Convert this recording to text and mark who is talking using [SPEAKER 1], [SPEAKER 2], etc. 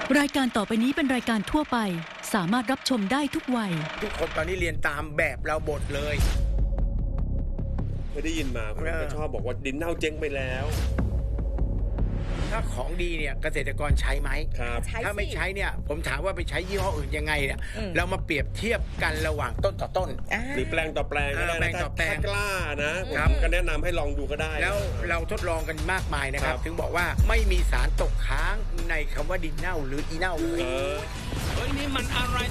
[SPEAKER 1] รายการต่อไปนี้เป็นรายการทั่วไปสามารถรับชมได้ทุกวัย
[SPEAKER 2] ทุกคนตอนนี้เรียนตามแบบเราหมดเลย
[SPEAKER 3] เคยได้ยินมาคนก็ชอบบอกว่าดินเน่าเจ๊งไปแล้ว
[SPEAKER 2] ถ้าของดีเนี่ยเกษตรกรใช้ไหม
[SPEAKER 3] ครับ
[SPEAKER 2] ถ้าไม่ใช้เนี่ยผมถามว่าไปใช้ยี่ห้ออื่นยังไงเนี่ยเรามาเปรียบเทียบกันระหว่างต้นต่อต้น
[SPEAKER 3] หรือแปลงต่อแปลงก็ได้นะถ้ากล้านะผมก็แนะนำให้ลองดูก็ได้
[SPEAKER 2] แล้วเราทดลองกันมากมายนะครับถึงบอกว่าไม่มีสารตกค้างในคำว่าดินเน่าหรืออีเน่าเลย
[SPEAKER 4] เฮ้ยนี่มันอะไร